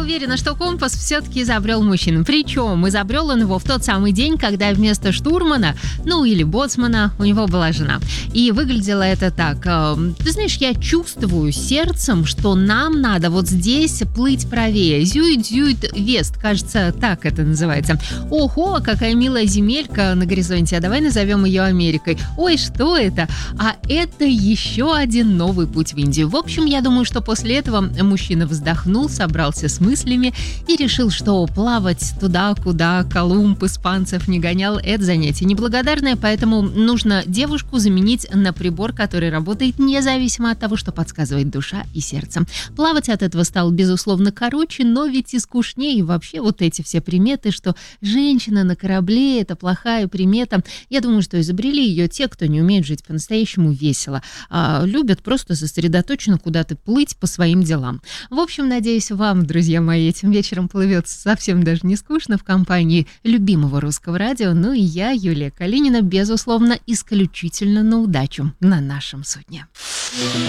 уверена, что компас все-таки изобрел мужчина. Причем изобрел он его в тот самый день, когда вместо штурмана, или боцмана, у него была жена. И выглядело это так. Ты знаешь, я чувствую сердцем, что нам надо вот здесь плыть правее. Зюит вест, кажется, так это называется. Ого, какая милая земелька на горизонте, а давай назовем ее Америкой. Ой, что это? А это еще один новый путь в Индию. В общем, я думаю, что после этого мужчина вздохнул, собрался с мыслями и решил, что плавать туда, куда Колумб испанцев не гонял, это занятие неблагодарное, поэтому нужно девушку заменить на прибор, который работает независимо от того, что подсказывает душа и сердце. Плавать от этого стало, безусловно, короче, но ведь и скучнее. И вообще вот эти все приметы, что женщина на корабле – это плохая примета. Я думаю, что изобрели ее те, кто не умеет жить по-настоящему весело, а любят просто сосредоточенно куда-то плыть по своим делам. В общем, надеюсь, вам, друзья мои, этим вечером плывется совсем даже не скучно в компании любимого русского радио. Ну и я, Юлия Калинина, безусловно, исключительно на удачу на нашем судне.